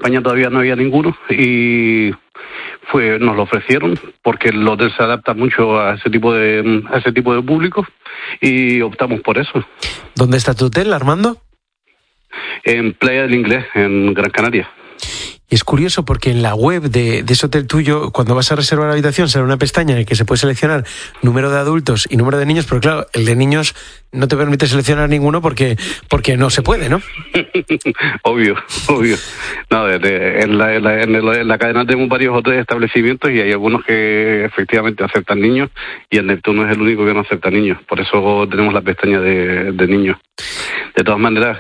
España todavía no había ninguno y nos lo ofrecieron porque el hotel se adapta mucho a ese tipo de público y optamos por eso. ¿Dónde está tu hotel, Armando? En Playa del Inglés, en Gran Canaria. Y es curioso porque en la web de ese hotel tuyo, cuando vas a reservar la habitación, sale una pestaña en la que se puede seleccionar número de adultos y número de niños, pero claro, el de niños no te permite seleccionar ninguno porque no se puede, ¿no? Obvio. No, en la cadena tenemos varios otros establecimientos y hay algunos que efectivamente aceptan niños y el Neptuno es el único que no acepta niños. Por eso tenemos la pestaña de niños. De todas maneras,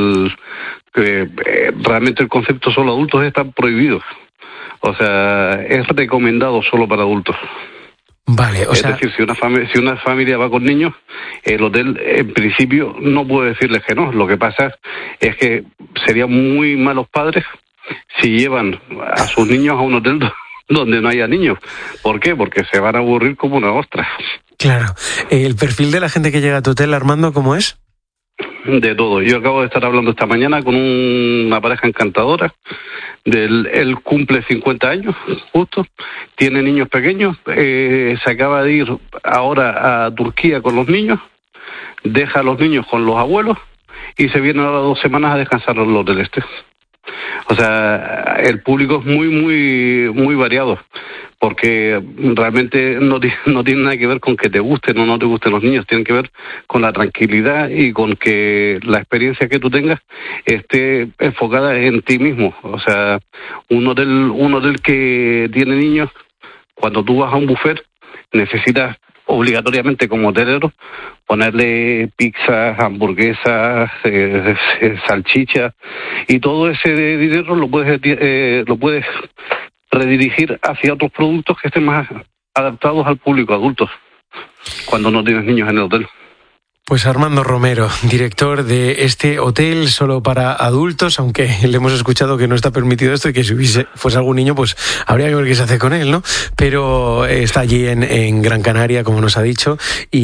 realmente el concepto solo adultos está prohibido. O sea, es recomendado solo para adultos. Vale, es decir, si una familia va con niños, el hotel en principio no puede decirles que no. Lo que pasa es que serían muy malos padres si llevan a sus niños a un hotel donde no haya niños. ¿Por qué? Porque se van a aburrir como una ostra. Claro. ¿El perfil de la gente que llega a tu hotel, Armando, cómo es? De todo. Yo acabo de estar hablando esta mañana con una pareja encantadora. Él cumple 50 años, justo. Tiene niños pequeños. Se acaba de ir ahora a Turquía con los niños. Deja a los niños con los abuelos y se viene ahora 2 semanas a descansar en el hotel este. O sea, el público es muy variado, porque realmente no tiene nada que ver con que te gusten o no te gusten los niños, tienen que ver con la tranquilidad y con que la experiencia que tú tengas esté enfocada en ti mismo. O sea, un hotel que tiene niños, cuando tú vas a un buffet, necesitas obligatoriamente como hotelero ponerle pizzas, hamburguesas, salchichas, y todo ese dinero lo puedes redirigir hacia otros productos que estén más adaptados al público adulto cuando no tienes niños en el hotel. Pues Armando Romero, director de este hotel solo para adultos, aunque le hemos escuchado que no está permitido esto y que si fuese algún niño, pues habría que ver qué se hace con él, ¿no? Pero está allí en Gran Canaria, como nos ha dicho,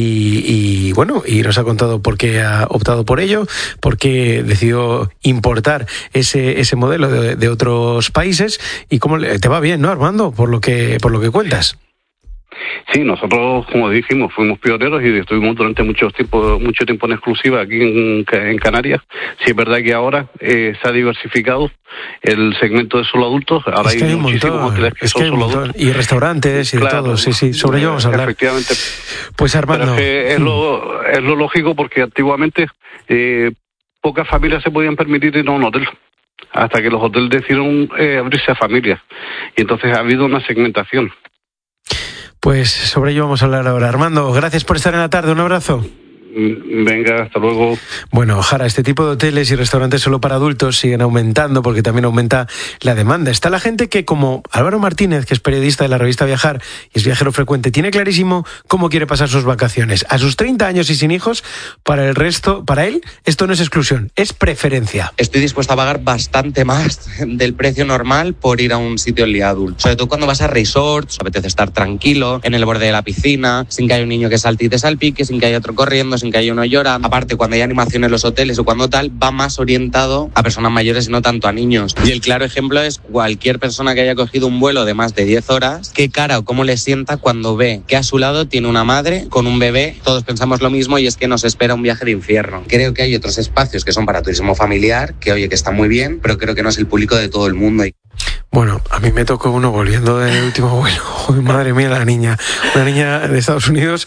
y bueno, y nos ha contado por qué ha optado por ello, por qué decidió importar ese modelo de otros países, y cómo te va bien, ¿no, Armando? Por lo que cuentas. Sí, nosotros, como dijimos, fuimos pioneros y estuvimos durante mucho tiempo en exclusiva aquí en Canarias. Sí, es verdad que ahora se ha diversificado el segmento de solo adultos. Ahora hay muchísimos hoteles que son solo adultos. Y restaurantes y de todo, sí, sobre ello vamos a hablar. Efectivamente. Pues Armando... Pero es lo lógico, porque antiguamente pocas familias se podían permitir ir a un hotel, hasta que los hoteles decidieron abrirse a familias. Y entonces ha habido una segmentación. Pues sobre ello vamos a hablar ahora. Armando, gracias por estar en la tarde. Un abrazo. Venga, hasta luego. Bueno, Jara, este tipo de hoteles y restaurantes solo para adultos siguen aumentando porque también aumenta la demanda. Está la gente que, como Álvaro Martínez, que es periodista de la revista Viajar y es viajero frecuente, tiene clarísimo cómo quiere pasar sus vacaciones. A sus 30 años y sin hijos, para él, esto no es exclusión, es preferencia. Estoy dispuesto a pagar bastante más del precio normal por ir a un sitio en adulto. Sobre todo cuando vas a resorts, apetece estar tranquilo, en el borde de la piscina, sin que haya un niño que salte y te salpique, sin que haya otro corriendo, sin que haya uno llorando. Aparte, cuando hay animación en los hoteles o cuando tal, va más orientado a personas mayores y no tanto a niños. Y el claro ejemplo es cualquier persona que haya cogido un vuelo de más de 10 horas, qué cara o cómo le sienta cuando ve que a su lado tiene una madre con un bebé. Todos pensamos lo mismo y es que nos espera un viaje de infierno. Creo que hay otros espacios que son para turismo familiar, que oye, que está muy bien, pero creo que no es el público de todo el mundo. Bueno, a mí me tocó uno volviendo del último vuelo. Joder, madre mía, una niña de Estados Unidos,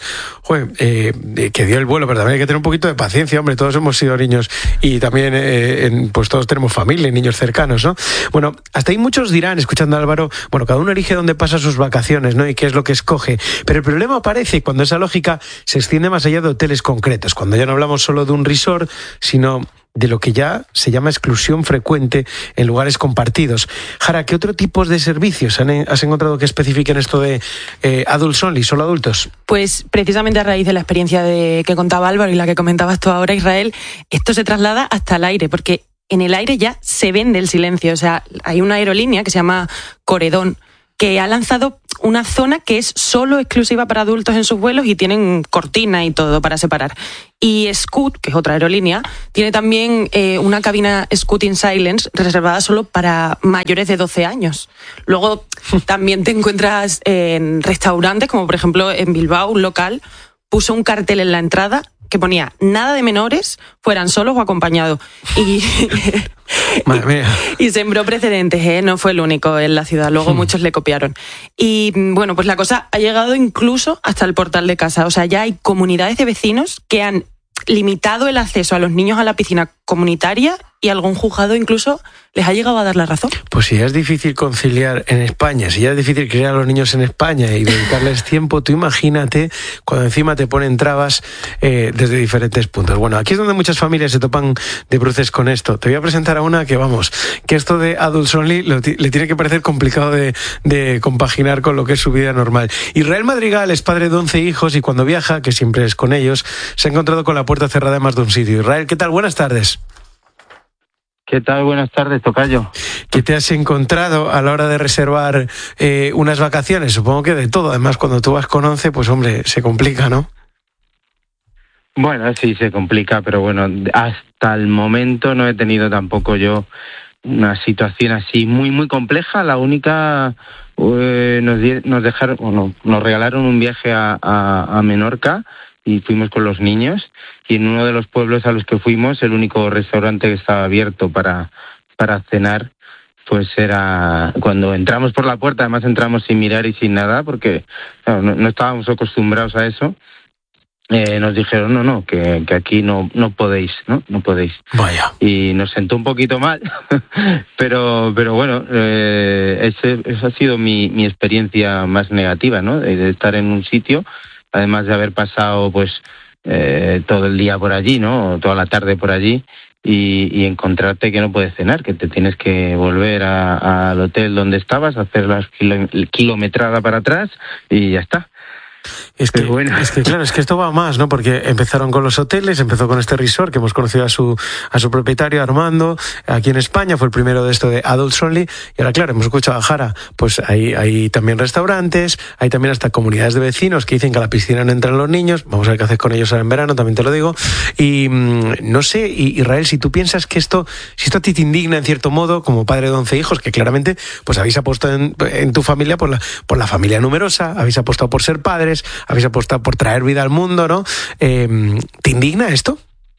que dio el vuelo, pero también hay que tener un poquito de paciencia, hombre, todos hemos sido niños y también pues todos tenemos familia, niños cercanos, ¿no? Bueno, hasta ahí muchos dirán, escuchando a Álvaro, bueno, cada uno elige dónde pasa sus vacaciones, ¿no? Y qué es lo que escoge, pero el problema aparece cuando esa lógica se extiende más allá de hoteles concretos, cuando ya no hablamos solo de un resort, sino de lo que ya se llama exclusión frecuente en lugares compartidos. Jara, ¿qué otro tipo de servicios has encontrado que especifiquen esto de adults only, solo adultos? Pues precisamente a raíz de la experiencia que contaba Álvaro y la que comentabas tú ahora, Israel, esto se traslada hasta el aire, porque en el aire ya se vende el silencio. O sea, hay una aerolínea que se llama Coredón, que ha lanzado una zona que es solo exclusiva para adultos en sus vuelos y tienen cortina y todo para separar. Y Scoot, que es otra aerolínea, tiene también una cabina Scoot in Silence reservada solo para mayores de 12 años. Luego también te encuentras en restaurantes, como por ejemplo en Bilbao, un local puso un cartel en la entrada que ponía nada de menores, fueran solos o acompañados. Y sembró precedentes, no fue el único en la ciudad, luego muchos le copiaron. Y bueno, pues la cosa ha llegado incluso hasta el portal de casa. O sea, ya hay comunidades de vecinos que han limitado el acceso a los niños a la piscina comunitaria y algún juzgado incluso les ha llegado a dar la razón. Pues si ya es difícil conciliar en España, si ya es difícil criar a los niños en España y dedicarles tiempo, tú imagínate cuando encima te ponen trabas desde diferentes puntos. Bueno, aquí es donde muchas familias se topan de bruces con esto. Te voy a presentar a una que, vamos, que esto de Adults Only le tiene que parecer complicado de compaginar con lo que es su vida normal. Israel Madrigal es padre de 11 hijos y cuando viaja, que siempre es con ellos, se ha encontrado con la puerta cerrada en más de un sitio. Israel, ¿qué tal? Buenas tardes. ¿Qué tal? Buenas tardes, tocayo. ¿Qué te has encontrado a la hora de reservar unas vacaciones? Supongo que de todo. Además, cuando tú vas con 11, pues hombre, se complica, ¿no? Bueno, sí, se complica, pero bueno, hasta el momento no he tenido tampoco yo una situación así muy, muy compleja. La única, nos dejaron, bueno, nos regalaron un viaje a Menorca y fuimos con los niños, y en uno de los pueblos a los que fuimos, el único restaurante que estaba abierto para cenar, pues era cuando entramos por la puerta, además entramos sin mirar y sin nada, porque claro, no estábamos acostumbrados a eso. Nos dijeron que aquí no podéis, no podéis. Vaya. Y nos sentó un poquito mal, pero bueno, esa ha sido mi experiencia más negativa, ¿no? De estar en un sitio, además de haber pasado pues todo el día por allí, ¿no? Toda la tarde por allí, y encontrarte que no puedes cenar, que te tienes que volver al hotel donde estabas, hacer la kilometrada para atrás y ya está. Es que claro, es que esto va más, ¿no? Porque empezaron con los hoteles, empezó con este resort que hemos conocido a su propietario, Armando, aquí en España, fue el primero de esto de Adults Only, y ahora claro, hemos escuchado a Jara, pues hay también restaurantes, hay también hasta comunidades de vecinos que dicen que a la piscina no entran los niños, vamos a ver qué haces con ellos ahora en verano, también te lo digo, y no sé, Israel, si tú piensas que si esto a ti te indigna en cierto modo, como padre de 11 hijos, que claramente pues habéis apostado en tu familia por la familia numerosa, habéis apostado por ser padres, habéis apostado por traer vida al mundo, ¿no? ¿Te indigna esto?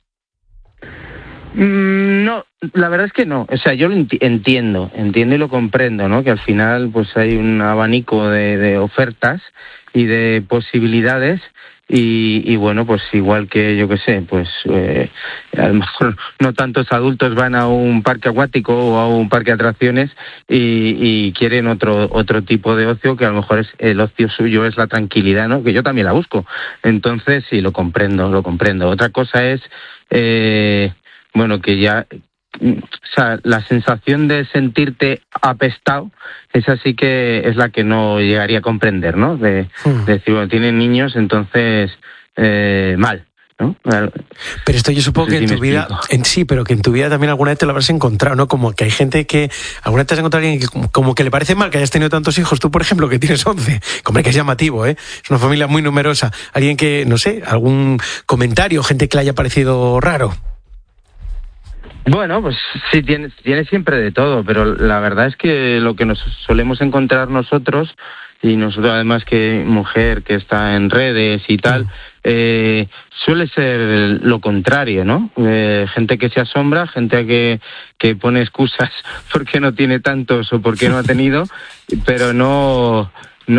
No, la verdad es que no. O sea, yo lo entiendo y lo comprendo, ¿no? Que al final pues hay un abanico de ofertas y de posibilidades. Y bueno, pues igual que yo qué sé, pues a lo mejor no tantos adultos van a un parque acuático o a un parque de atracciones y quieren otro tipo de ocio, que a lo mejor el ocio suyo es la tranquilidad, ¿no? Que yo también la busco. Entonces sí, lo comprendo. Otra cosa es bueno, que ya, o sea, la sensación de sentirte apestado, esa sí que es la que no llegaría a comprender, ¿no? De decir, bueno, tienen niños, entonces mal, ¿no? Pero esto yo supongo que en tu vida, pero que en tu vida también alguna vez te lo habrás encontrado, ¿no? Como que hay gente que, alguna vez te has encontrado a alguien que como que le parece mal que hayas tenido tantos hijos, tú por ejemplo, que tienes 11, como que es llamativo, ¿eh? Es una familia muy numerosa. Alguien que, no sé, algún comentario, gente que le haya parecido raro. Bueno, pues sí, tiene siempre de todo, pero la verdad es que lo que nos solemos encontrar nosotros, y nosotros además que mujer que está en redes y tal, suele ser lo contrario, ¿no? Gente que se asombra, gente que pone excusas porque no tiene tantos o porque no ha tenido, pero no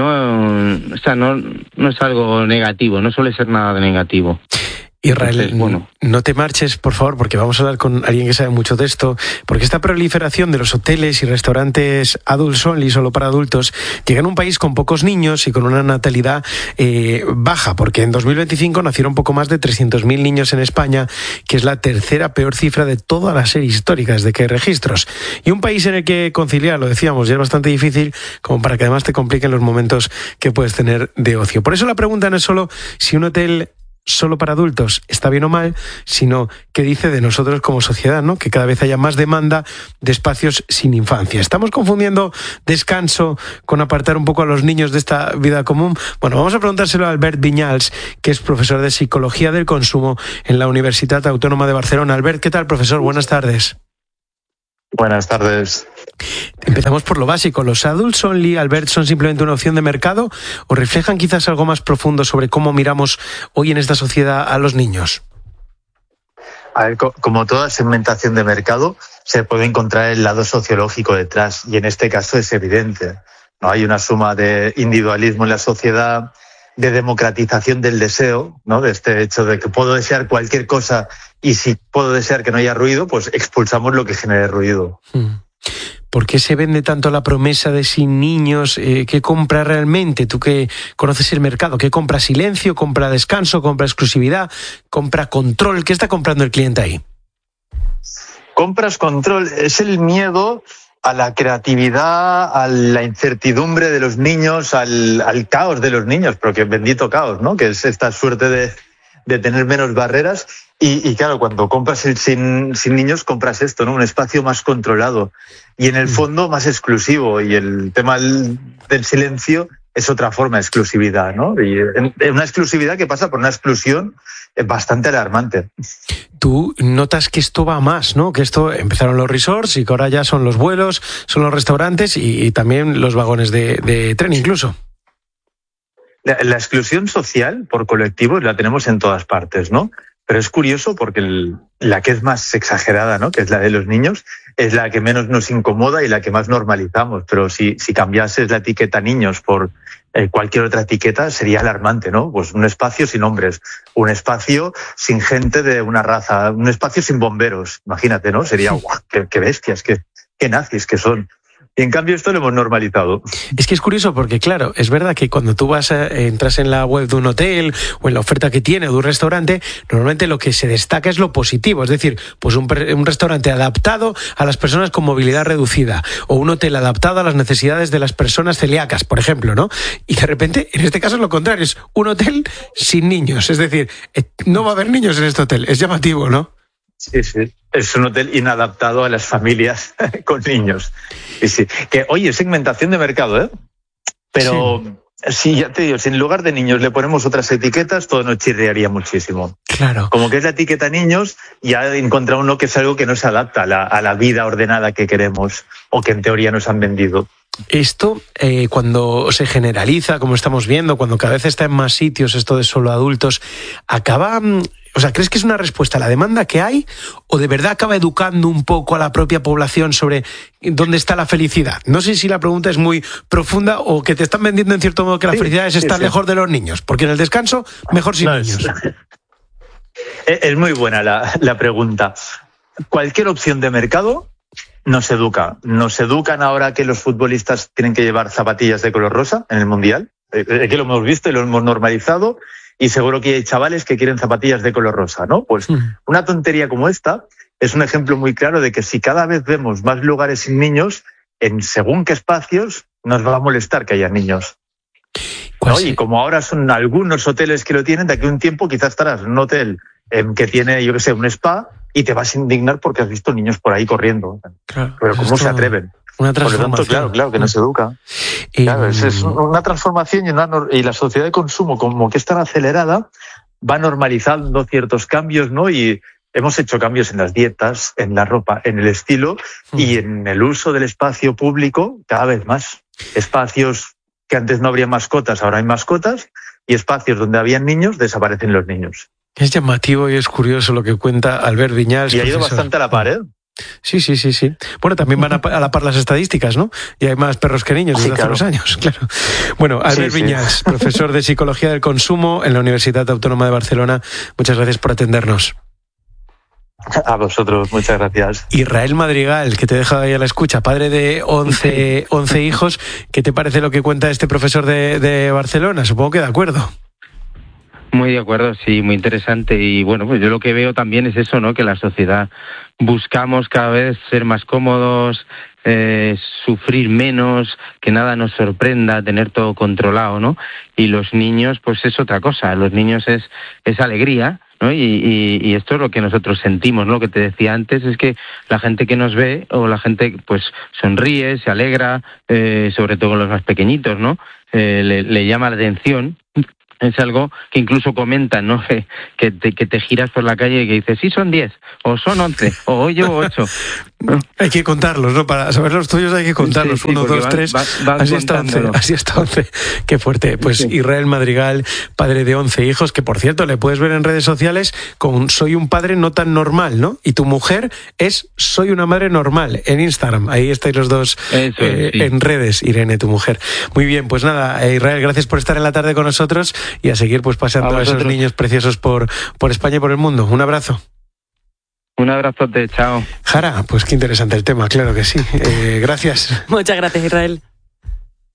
es algo negativo, no suele ser nada de negativo. Israel, entonces, bueno, no te marches, por favor, porque vamos a hablar con alguien que sabe mucho de esto, porque esta proliferación de los hoteles y restaurantes Adults Only, solo para adultos, llega en un país con pocos niños y con una natalidad baja, porque en 2025 nacieron poco más de 300.000 niños en España, que es la tercera peor cifra de toda la serie histórica desde que hay registros. Y un país en el que conciliar, lo decíamos, ya es bastante difícil, como para que además te compliquen los momentos que puedes tener de ocio. Por eso la pregunta no es solo si un hotel solo para adultos está bien o mal, sino qué dice de nosotros como sociedad, ¿no? Que cada vez haya más demanda de espacios sin infancia. ¿Estamos confundiendo descanso con apartar un poco a los niños de esta vida común? Bueno, vamos a preguntárselo a Albert Viñals, que es profesor de Psicología del Consumo en la Universitat Autónoma de Barcelona. Albert, ¿qué tal, profesor? Buenas tardes. Buenas tardes. Empezamos por lo básico. ¿Los adults only, Albert, son simplemente una opción de mercado o reflejan quizás algo más profundo sobre cómo miramos hoy en esta sociedad a los niños? A ver, como toda segmentación de mercado, se puede encontrar el lado sociológico detrás, y en este caso es evidente. No hay una suma de individualismo en la sociedad, de democratización del deseo, ¿no? De este hecho de que puedo desear cualquier cosa, y si puedo desear que no haya ruido, pues expulsamos lo que genere ruido. ¿Por qué se vende tanto la promesa de sin niños? ¿Qué compra realmente? Tú que conoces el mercado, ¿qué compra? ¿Silencio? ¿Compra descanso? ¿Compra exclusividad? ¿Compra control? ¿Qué está comprando el cliente ahí? Compras control, es el miedo a la creatividad, a la incertidumbre de los niños, al caos de los niños, porque bendito caos, ¿no? Que es esta suerte de tener menos barreras. Y claro, cuando compras el sin niños, compras esto, ¿no? Un espacio más controlado y en el fondo más exclusivo. Y el tema del silencio es otra forma de exclusividad, ¿no? Y una exclusividad que pasa por una exclusión bastante alarmante. Tú notas que esto va más, ¿no? Que esto empezaron los resorts y que ahora ya son los vuelos, son los restaurantes y también los vagones de tren incluso. La exclusión social por colectivos la tenemos en todas partes, ¿no? Pero es curioso porque la que es más exagerada, ¿no? Que es la de los niños, es la que menos nos incomoda y la que más normalizamos. Pero si cambiases la etiqueta niños por cualquier otra etiqueta, sería alarmante, ¿no? Pues un espacio sin hombres, un espacio sin gente de una raza, un espacio sin bomberos. Imagínate, ¿no? Sería, ¡guau! ¡Qué bestias! ¡Qué nazis que son! Y en cambio esto lo hemos normalizado. Es que es curioso porque, claro, es verdad que cuando tú entras en la web de un hotel o en la oferta que tiene o de un restaurante, normalmente lo que se destaca es lo positivo. Es decir, pues un restaurante adaptado a las personas con movilidad reducida o un hotel adaptado a las necesidades de las personas celíacas, por ejemplo, ¿no? Y de repente, en este caso es lo contrario, es un hotel sin niños. Es decir, no va a haber niños en este hotel. Es llamativo, ¿no? Sí, sí. Es un hotel inadaptado a las familias con niños. Y sí. Que, oye, segmentación de mercado, ¿eh? Pero sí, ya te digo, si en lugar de niños le ponemos otras etiquetas, todo nos chirriaría muchísimo. Claro. Como que es la etiqueta niños, ya encontramos uno que es algo que no se adapta a la vida ordenada que queremos o que en teoría nos han vendido. Esto, cuando se generaliza, como estamos viendo, cuando cada vez está en más sitios esto de solo adultos, acaba... O sea, ¿crees que es una respuesta a la demanda que hay o de verdad acaba educando un poco a la propia población sobre dónde está la felicidad? No sé si la pregunta es muy profunda o que te están vendiendo en cierto modo que la felicidad es estar lejos de los niños, porque en el descanso mejor sin niños. Es muy buena la pregunta. Cualquier opción de mercado nos educa. Nos educan ahora que los futbolistas tienen que llevar zapatillas de color rosa en el Mundial, que lo hemos visto y lo hemos normalizado. Y seguro que hay chavales que quieren zapatillas de color rosa, ¿no? Pues una tontería como esta es un ejemplo muy claro de que si cada vez vemos más lugares sin niños, en según qué espacios nos va a molestar que haya niños. ¿No? Y como ahora son algunos hoteles que lo tienen, de aquí a un tiempo quizás estarás en un hotel que tiene, yo qué sé, un spa y te vas a indignar porque has visto niños por ahí corriendo. Claro, pero ¿cómo se atreven? Una transformación. Por lo tanto, claro, que nos educa. Claro, es una transformación y la sociedad de consumo, como que es tan acelerada, va normalizando ciertos cambios, ¿no? Y hemos hecho cambios en las dietas, en la ropa, en el estilo y en el uso del espacio público cada vez más. Espacios que antes no habría mascotas, ahora hay mascotas, y espacios donde habían niños, desaparecen los niños. Es llamativo y es curioso lo que cuenta Albert Viñals. Y ha ido bastante a la par, ¿eh? Sí. Bueno, también van a la par las estadísticas, ¿no? Y hay más perros que niños desde hace unos años, claro. Bueno, Albert Viñals, profesor de Psicología del Consumo en la Universitat Autónoma de Barcelona. Muchas gracias por atendernos. A vosotros, muchas gracias. Israel Madrigal, que te deja ahí a la escucha, padre de 11 hijos. ¿Qué te parece lo que cuenta este profesor de Barcelona? Supongo que de acuerdo. Muy de acuerdo, sí, muy interesante. Y bueno, pues yo lo que veo también es eso, ¿no? Que la sociedad buscamos cada vez ser más cómodos, sufrir menos, que nada nos sorprenda, tener todo controlado, ¿no? Y los niños, pues es otra cosa. Los niños es alegría, ¿no? Y esto es lo que nosotros sentimos, ¿no? Lo que te decía antes es que la gente que nos ve, o la gente pues sonríe, se alegra, sobre todo los más pequeñitos, ¿no? Le llama la atención. Es algo que incluso comentan, ¿no? Que te giras por la calle y que dices, sí, son 10, o son 11, o hoy llevo 8. ¿No? Hay que contarlos, ¿no? Para saber los tuyos hay que contarlos. Sí, 1, 2, 3, así hasta 11. Así hasta 11. Qué fuerte. Pues sí. Israel Madrigal, padre de 11 hijos, que por cierto le puedes ver en redes sociales con Soy un padre no tan normal, ¿no? Y tu mujer es Soy una madre normal en Instagram. Ahí estáis los dos en redes, Irene, tu mujer. Muy bien, pues nada, Israel, gracias por estar en la tarde con nosotros y a seguir pues paseando a esos niños preciosos por España y por el mundo. Un abrazo. Un abrazote, chao. Jara, pues qué interesante el tema, claro que sí. Gracias. Muchas gracias, Israel.